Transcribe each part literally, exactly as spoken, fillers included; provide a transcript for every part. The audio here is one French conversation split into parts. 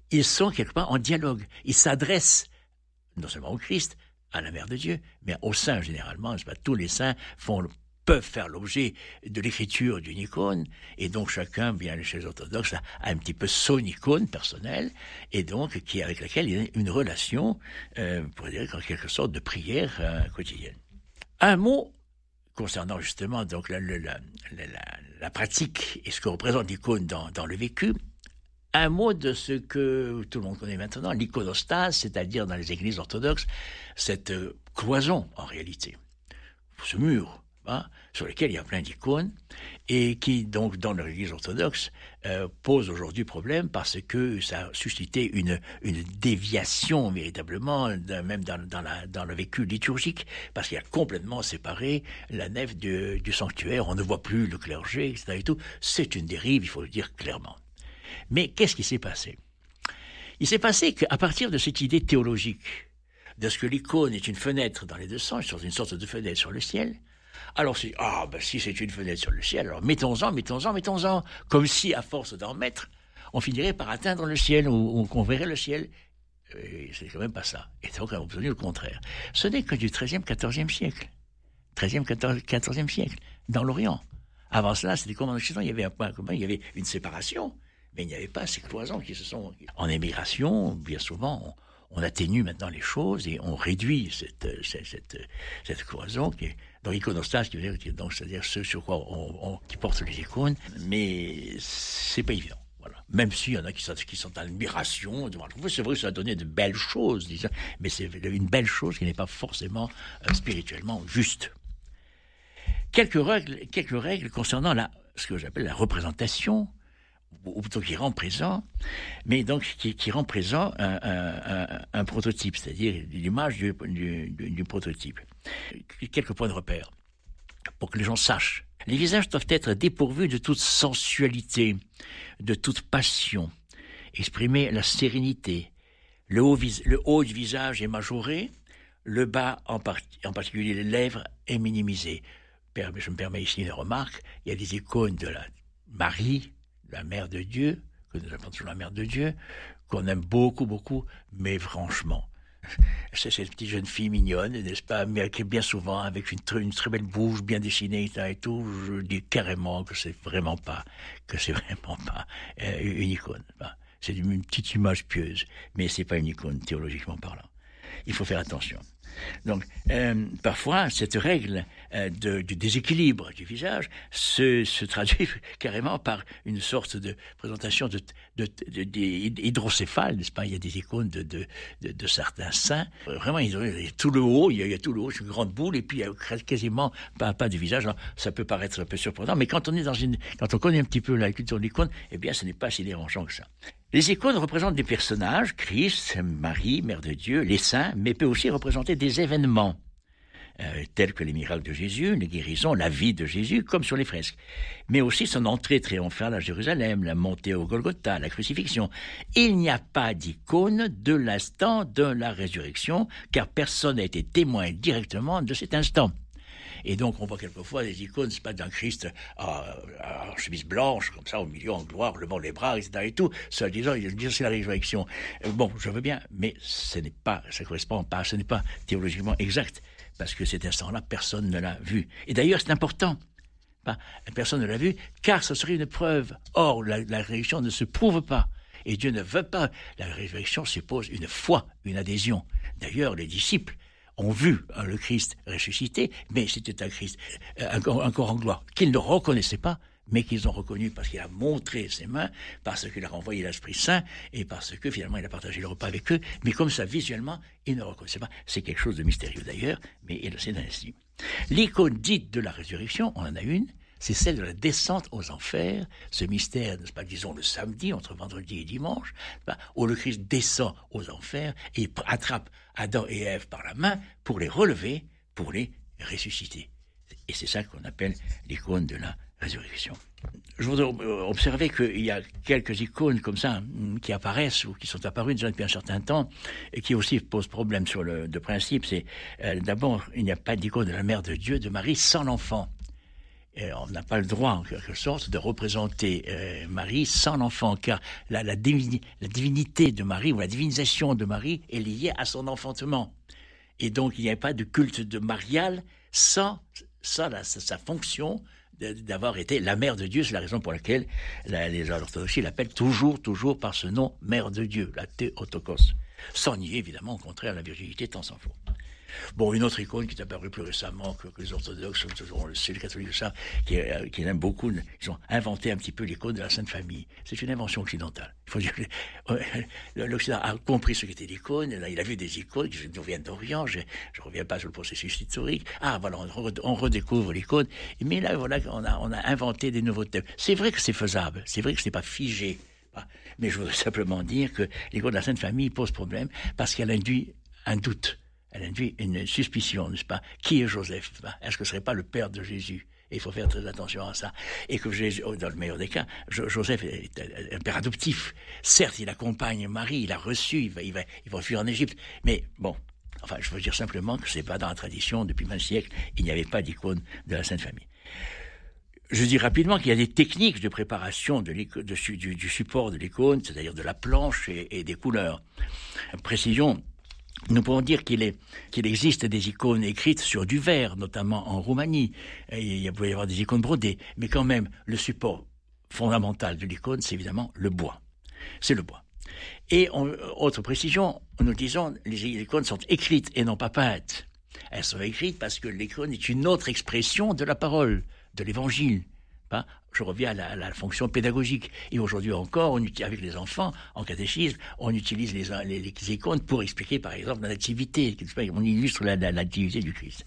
ils sont quelque part en dialogue. Ils s'adressent non seulement au Christ, à la Mère de Dieu, mais aux saints généralement. Pas, tous les saints font, peuvent faire l'objet de l'écriture d'une icône, et donc chacun, bien chez les orthodoxes, a, a un petit peu son icône personnelle, et donc qui avec laquelle il y a une relation, euh, pour dire en quelque sorte de prière euh, quotidienne. Un mot concernant justement donc la, la, la, la, la pratique et ce que représente l'icône dans, dans le vécu. Un mot de ce que tout le monde connaît maintenant, l'iconostase, c'est-à-dire dans les églises orthodoxes, cette cloison en réalité, ce mur hein, sur lequel il y a plein d'icônes et qui donc dans l'église orthodoxe euh, pose aujourd'hui problème parce que ça a suscité une, une déviation véritablement, même dans, dans, la, dans le vécu liturgique, parce qu'il a complètement séparé la nef du, du sanctuaire, on ne voit plus le clergé, et cetera. Et tout. C'est une dérive, il faut le dire clairement. Mais qu'est-ce qui s'est passé? Il s'est passé qu'à partir de cette idée théologique, de ce que l'icône est une fenêtre dans les deux sens, sur une sorte de fenêtre sur le ciel, alors c'est, ah ben si c'est une fenêtre sur le ciel, alors mettons-en, mettons-en, mettons-en, comme si à force d'en mettre, on finirait par atteindre le ciel, ou, ou qu'on verrait le ciel. Et c'est quand même pas ça. Et donc on a obtenu le contraire. Ce n'est que du treizième, quatorzième siècle. treizième, quatorzième siècle, dans l'Orient. Avant cela, c'était comme en Occident, il y avait un point commun, il y avait une séparation. Mais il n'y avait pas ces cloisons qui se sont... En émigration, bien souvent, on, on atténue maintenant les choses et on réduit cette, cette, cette, cette cloison qui est dans l'iconostase, qui veut dire, donc, c'est-à-dire ce sur quoi on, on, qui porte les icônes, mais c'est pas évident. Voilà. Même s'il y en a qui sont, qui sont en admiration, c'est vrai que ça a donné de belles choses, disons, mais c'est une belle chose qui n'est pas forcément euh, spirituellement juste. Quelques règles, quelques règles concernant la, ce que j'appelle la représentation, ou plutôt qui rend présent, mais donc qui, qui rend présent un, un, un, un prototype, c'est-à-dire l'image du, du, du, du prototype. Quelques points de repère, pour que les gens sachent. Les visages doivent être dépourvus de toute sensualité, de toute passion, exprimer la sérénité. Le haut, vis, le haut du visage est majoré, le bas, en, part, en particulier les lèvres, est minimisé. Je me permets ici une remarque, il y a des icônes de la Marie, la Mère de Dieu, que nous appelons toujours la Mère de Dieu, qu'on aime beaucoup, beaucoup, mais franchement, c'est cette petite jeune fille mignonne, n'est-ce pas, mais qui est bien souvent avec une, une très belle bouche, bien dessinée et tout, je dis carrément que c'est vraiment pas, que c'est vraiment pas euh, une icône. C'est une petite image pieuse, mais c'est pas une icône théologiquement parlant. Il faut faire attention. Donc, euh, parfois, cette règle euh, de, du déséquilibre du visage se, se traduit carrément par une sorte de présentation de, de, de, de hydrocéphale, n'est-ce pas? Il y a des icônes de, de, de, de certains saints. Vraiment, il y a tout le haut, il y a, il y a tout le haut, c'est une grande boule, et puis il y a quasiment pas, pas de visage. Alors, ça peut paraître un peu surprenant, mais quand on est dans une, quand on connaît un petit peu la culture de l'icône, eh bien, ce n'est pas si dérangeant que ça. Les icônes représentent des personnages, Christ, Marie, Mère de Dieu, les saints, mais peut aussi représenter des événements, euh, tels que les miracles de Jésus, les guérisons, la vie de Jésus, comme sur les fresques. Mais aussi son entrée triomphale à Jérusalem, la montée au Golgotha, la crucifixion. Il n'y a pas d'icône de l'instant de la résurrection, car personne n'a été témoin directement de cet instant. Et donc, on voit quelquefois des icônes, c'est pas d'un Christ en chemise blanche, comme ça, au milieu, en gloire, levant les bras, et cetera et tout, ça disant, c'est la résurrection. Bon, je veux bien, mais ce n'est pas, ça correspond pas, ce n'est pas théologiquement exact, parce que cet instant-là, personne ne l'a vu. Et d'ailleurs, c'est important. Personne ne l'a vu, car ce serait une preuve. Or, la, la résurrection ne se prouve pas. Et Dieu ne veut pas. La résurrection suppose une foi, une adhésion. D'ailleurs, les disciples ont vu hein, le Christ ressuscité, mais c'était un Christ euh, encore, encore en gloire, qu'ils ne reconnaissaient pas, mais qu'ils ont reconnu parce qu'il a montré ses mains, parce qu'il a renvoyé l'Esprit Saint, et parce que finalement il a partagé le repas avec eux, mais comme ça, visuellement, ils ne reconnaissaient pas. C'est quelque chose de mystérieux d'ailleurs, mais c'est ainsi. L'icône dite de la résurrection, on en a une, c'est celle de la descente aux enfers, ce mystère, n'est-ce pas, disons le samedi, entre vendredi et dimanche, où le Christ descend aux enfers et attrape Adam et Ève par la main pour les relever, pour les ressusciter. Et c'est ça qu'on appelle l'icône de la résurrection. Je voudrais observer qu'il y a quelques icônes comme ça qui apparaissent ou qui sont apparues déjà depuis un certain temps et qui aussi posent problème sur le de principe. C'est euh, d'abord, il n'y a pas d'icône de la Mère de Dieu, de Marie, sans l'enfant. euh, on n'a pas le droit, en quelque sorte, de représenter euh, Marie sans l'enfant, car la, la, divini- la divinité de Marie, ou la divinisation de Marie, est liée à son enfantement. Et donc, il n'y a pas de culte de marial sans, sans la, sa, sa fonction d'avoir été la mère de Dieu. C'est la raison pour laquelle la, les orthodoxes l'appellent toujours, toujours par ce nom, mère de Dieu, la Théotokos. Sans nier, évidemment, au contraire, la virginité tant s'en faut. Bon, une autre icône qui est apparue plus récemment que, que les orthodoxes, c'est les catholiques, ça, qui, euh, qui aiment beaucoup, ils ont inventé un petit peu l'icône de la Sainte Famille. C'est une invention occidentale. Il faut dire que euh, l'Occident a compris ce qu'était l'icône, il a vu des icônes qui nous viennent d'Orient, je ne reviens pas sur le processus historique. Ah, voilà, on, on redécouvre l'icône, mais là, voilà, on a, on a inventé des nouveaux thèmes. C'est vrai que c'est faisable, c'est vrai que ce n'est pas figé, mais je voudrais simplement dire que l'icône de la Sainte Famille pose problème parce qu'elle induit un doute. Elle induit une suspicion, n'est-ce pas? Qui est Joseph? Est-ce que ce serait pas le père de Jésus? Et il faut faire très attention à ça. Et que Jésus, dans le meilleur des cas, Joseph est un père adoptif. Certes, il accompagne Marie, il a reçu, il va, il va, il va fuir en Égypte. Mais bon, enfin, je veux dire simplement que c'est pas dans la tradition, depuis vingt siècles, il n'y avait pas d'icône de la Sainte Famille. Je dis rapidement qu'il y a des techniques de préparation de de, du, du support de l'icône, c'est-à-dire de la planche et, et des couleurs. Précision. Nous pouvons dire qu'il, est, qu'il existe des icônes écrites sur du verre, notamment en Roumanie. Et il peut y avoir des icônes brodées. Mais quand même, le support fondamental de l'icône, c'est évidemment le bois. C'est le bois. Et on, autre précision, nous disons, les icônes sont écrites et non pas peintes. Elles sont écrites parce que l'icône est une autre expression de la parole, de l'évangile. Hein? Je reviens à la, à la fonction pédagogique. Et aujourd'hui encore, on, avec les enfants, en catéchisme, on utilise les, les, les icônes pour expliquer, par exemple, la nativité. On illustre la, la, la nativité du Christ.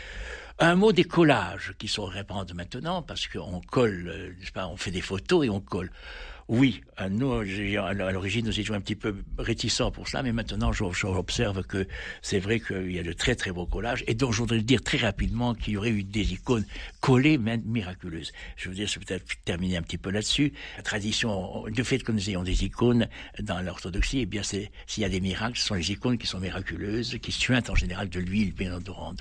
Un mot des collages qui sont répandus maintenant, parce qu'on colle, euh, n'est-ce pas, on fait des photos et on colle. Oui, nous, à l'origine, nous étions un petit peu réticents pour ça, mais maintenant, j'observe que c'est vrai qu'il y a de très très beaux collages, et donc je voudrais dire très rapidement qu'il y aurait eu des icônes collées, même miraculeuses. Je veux dire, c'est peut-être terminer un petit peu là-dessus. La tradition, le fait que nous ayons des icônes dans l'orthodoxie, eh bien, c'est, s'il y a des miracles, ce sont les icônes qui sont miraculeuses, qui suintent en général de l'huile bien odorante.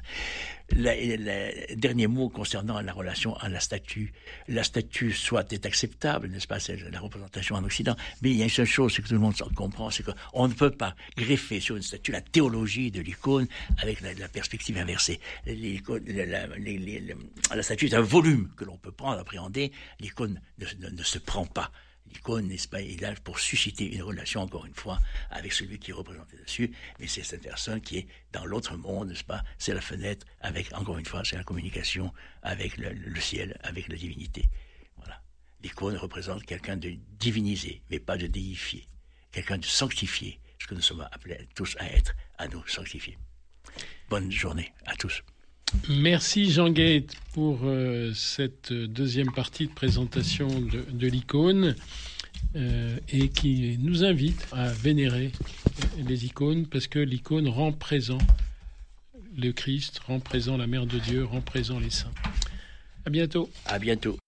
Le dernier mot concernant la relation à la statue. La statue, soit est acceptable, n'est-ce pas, c'est la représentation en Occident, mais il y a une seule chose, c'est que tout le monde comprend, c'est qu'on ne peut pas greffer sur une statue la théologie de l'icône avec la, la perspective inversée. L'icône, la, la, la, la, la statue est un volume que l'on peut prendre, appréhender. L'icône ne, ne, ne se prend pas. L'icône, n'est-ce pas, est là pour susciter une relation, encore une fois, avec celui qui est représenté dessus, mais c'est cette personne qui est dans l'autre monde, n'est-ce pas, c'est la fenêtre avec, encore une fois, c'est la communication avec le, le ciel, avec la divinité. Voilà. L'icône représente quelqu'un de divinisé, mais pas de déifié, quelqu'un de sanctifié, ce que nous sommes appelés tous à être, à nous sanctifier. Bonne journée à tous. Merci Jean Guaite pour euh, cette deuxième partie de présentation de, de l'icône euh, et qui nous invite à vénérer les icônes parce que l'icône rend présent le Christ, rend présent la Mère de Dieu, rend présent les saints. À bientôt. À bientôt.